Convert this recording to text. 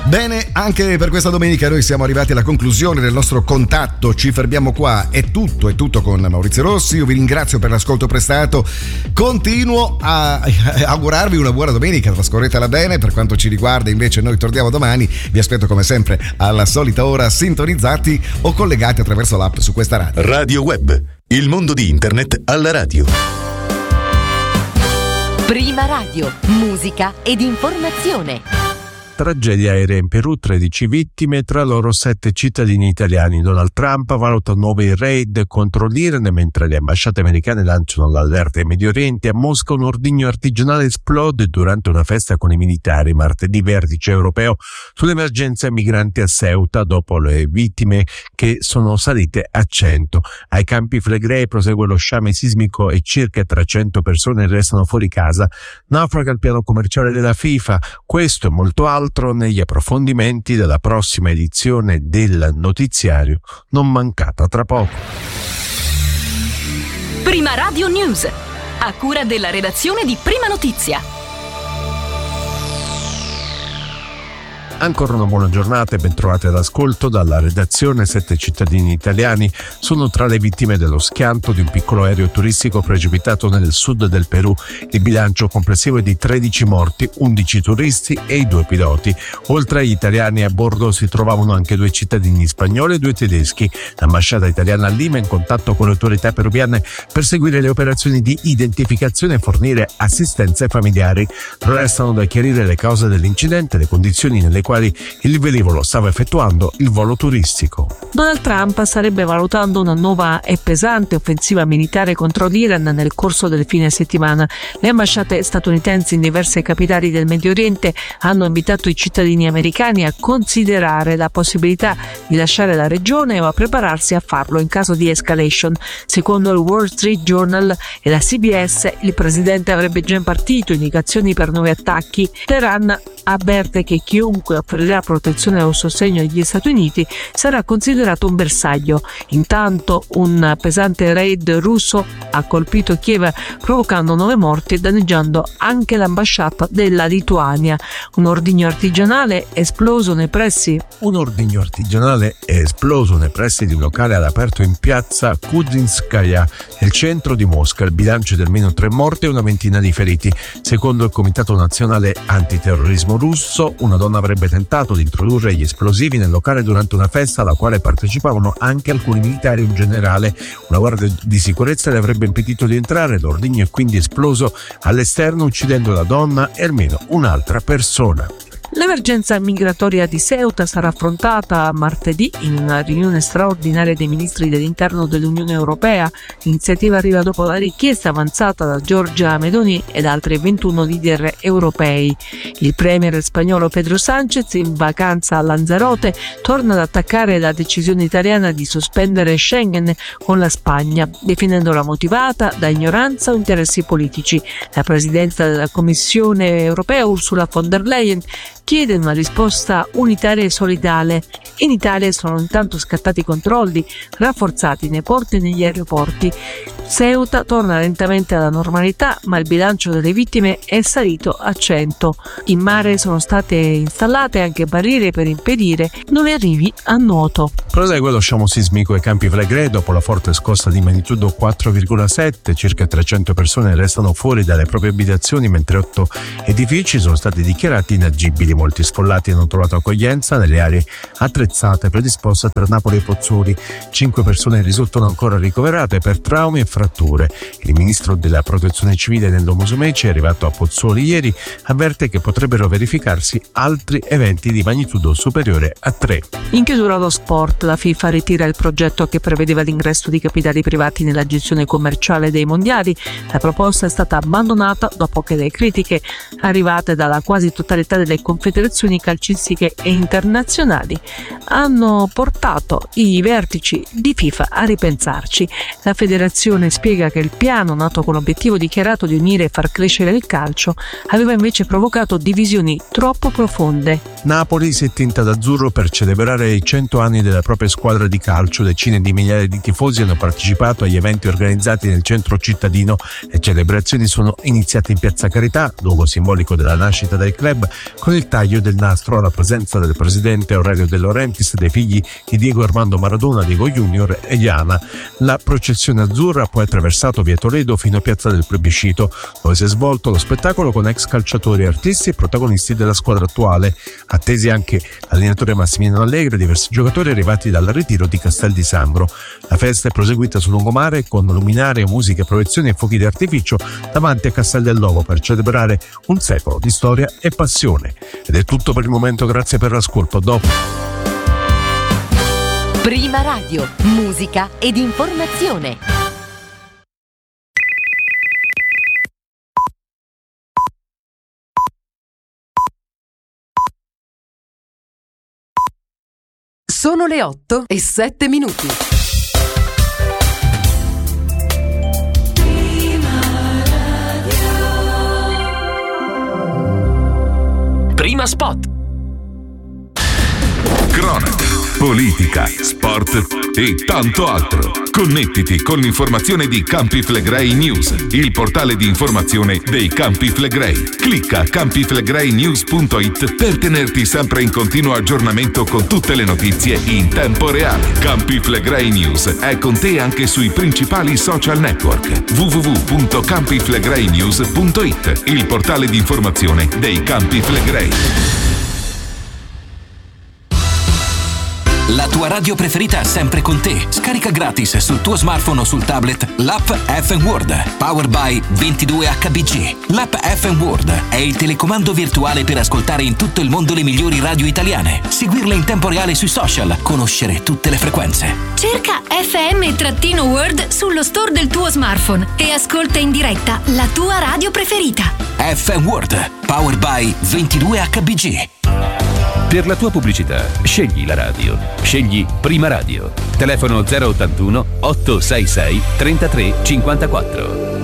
Bene, anche per questa domenica noi siamo arrivati alla conclusione del nostro contatto, ci fermiamo qua, è tutto con Maurizio Rossi, io vi ringrazio per l'ascolto prestato, continuo a augurarvi una buona domenica, trascorretela bene, per quanto ci riguarda invece noi torniamo domani, vi aspetto come sempre alla solita ora sintonizzati o collegati attraverso l'app su questa radio. Radio Web, il mondo di internet alla radio. Prima Radio, musica ed informazione. Tragedia aerea in Perù, 13 vittime, tra loro 7 cittadini italiani. Donald Trump valuta nuovi raid contro l'Iran, mentre le ambasciate americane lanciano l'allerta in Medio Oriente. A Mosca un ordigno artigianale esplode durante una festa con i militari. Martedì vertice europeo sull'emergenza migranti a Ceuta dopo le vittime che sono salite a 100. Ai Campi Flegrei prosegue lo sciame sismico e circa 300 persone restano fuori casa. Naufraga il piano commerciale della FIFA. Questo e molto altro negli approfondimenti della prossima edizione del notiziario, non mancata tra poco. Prima Radio News, a cura della redazione di Prima Notizia. Ancora una buona giornata e ben trovate all'ascolto dalla redazione. 7 cittadini italiani sono tra le vittime dello schianto di un piccolo aereo turistico precipitato nel sud del Perù. Il bilancio complessivo è di 13 morti, 11 turisti e i 2 piloti. Oltre agli italiani a bordo si trovavano anche 2 cittadini spagnoli e 2 tedeschi. L'ambasciata italiana a Lima è in contatto con le autorità peruviane per seguire le operazioni di identificazione e fornire assistenza ai familiari. Restano da chiarire le cause dell'incidente e le condizioni nelle quali il velivolo stava effettuando il volo turistico. Donald Trump starebbe valutando una nuova e pesante offensiva militare contro l'Iran nel corso del fine settimana. Le ambasciate statunitensi in diverse capitali del Medio Oriente hanno invitato i cittadini americani a considerare la possibilità di lasciare la regione o a prepararsi a farlo in caso di escalation. Secondo il Wall Street Journal e la CBS, il presidente avrebbe già impartito indicazioni per nuovi attacchi. Teheran avverte che chiunque offrirà protezione o sostegno agli Stati Uniti sarà considerato un bersaglio. Intanto un pesante raid russo ha colpito Kiev provocando 9 morti e danneggiando anche l'ambasciata della Lituania. Un ordigno artigianale è esploso nei pressi di un locale all'aperto in piazza Kudrinskaya, nel centro di Mosca. Il bilancio è di almeno 3 morti e una ventina di feriti. Secondo il Comitato Nazionale Antiterrorismo russo, una donna avrebbe tentato di introdurre gli esplosivi nel locale durante una festa alla quale partecipavano anche alcuni militari e un generale. Una guardia di sicurezza le avrebbe impedito di entrare. L'ordigno è quindi esploso all'esterno, uccidendo la donna e almeno un'altra persona. L'emergenza migratoria di Ceuta sarà affrontata martedì in una riunione straordinaria dei ministri dell'interno dell'Unione Europea. L'iniziativa arriva dopo la richiesta avanzata da Giorgia Meloni ed altri 21 leader europei. Il premier spagnolo Pedro Sánchez, in vacanza a Lanzarote, torna ad attaccare la decisione italiana di sospendere Schengen con la Spagna, definendola motivata da ignoranza o interessi politici. La presidenta della Commissione europea, Ursula von der Leyen, chiede una risposta unitaria e solidale. In Italia sono intanto scattati controlli rafforzati nei porti e negli aeroporti. Ceuta torna lentamente alla normalità, ma il bilancio delle vittime è salito a 100. In mare sono state installate anche barriere per impedire nuovi arrivi a nuoto. Prosegue lo sciame sismico ai Campi Flegrei dopo la forte scossa di magnitudo 4,7. Circa 300 persone restano fuori dalle proprie abitazioni, mentre 8 edifici sono stati dichiarati inagibili. Molti sfollati hanno trovato accoglienza nelle aree attrezzate predisposte tra Napoli e Pozzuoli. 5 persone risultano ancora ricoverate per traumi e fratture. Il ministro della Protezione Civile Nello Musumeci, arrivato a Pozzuoli ieri, avverte che potrebbero verificarsi altri eventi di magnitudo superiore a 3. In chiusura allo sport, la FIFA ritira il progetto che prevedeva l'ingresso di capitali privati nella gestione commerciale dei mondiali. La proposta è stata abbandonata dopo che le critiche arrivate dalla quasi totalità delle confederazioni calcistiche e internazionali hanno portato i vertici di FIFA a ripensarci. La federazione spiega che il piano, nato con l'obiettivo dichiarato di unire e far crescere il calcio, aveva invece provocato divisioni troppo profonde. Napoli si è tinta d'azzurro per celebrare i 100 anni della propria squadra di calcio. Decine di migliaia di tifosi hanno partecipato agli eventi organizzati nel centro cittadino e celebrazioni sono iniziate in Piazza Carità, luogo simbolico della nascita del club, con il taglio del nastro alla presenza del presidente Aurelio De Laurentiis, dei figli di Diego Armando Maradona, Diego Junior e Diana. La processione azzurra ha poi attraversato via Toledo fino a Piazza del Plebiscito, dove si è svolto lo spettacolo con ex calciatori, artisti e protagonisti della squadra attuale. Attesi anche l'allenatore Massimiliano Allegri e diversi giocatori arrivati dal ritiro di Castel di Sangro. La festa è proseguita sul lungomare con luminarie, musiche, proiezioni e fuochi d'artificio davanti a Castel del Logo per celebrare un secolo di storia e passione. Ed è tutto per il momento, grazie per l'ascolto. Dopo. Prima Radio, musica ed informazione. Sono le 8:07. Prima Spot. Cronaca, politica, sport e tanto altro. Connettiti con l'informazione di Campi Flegrei News, il portale di informazione dei Campi Flegrei. Clicca campiflegreinews.it per tenerti sempre in continuo aggiornamento con tutte le notizie in tempo reale. Campi Flegrei News è con te anche sui principali social network. www.campiflegreinews.it, il portale di informazione dei Campi Flegrei. La tua radio preferita è sempre con te. Scarica gratis sul tuo smartphone o sul tablet l'app FM World, powered by 22HBG. L'app FM World è il telecomando virtuale per ascoltare in tutto il mondo le migliori radio italiane, seguirle in tempo reale sui social, conoscere tutte le frequenze. Cerca FM-World sullo store del tuo smartphone e ascolta in diretta la tua radio preferita. FM World, powered by 22HBG. Per la tua pubblicità, scegli la radio. Scegli Prima Radio. Telefono 081 866 33 54.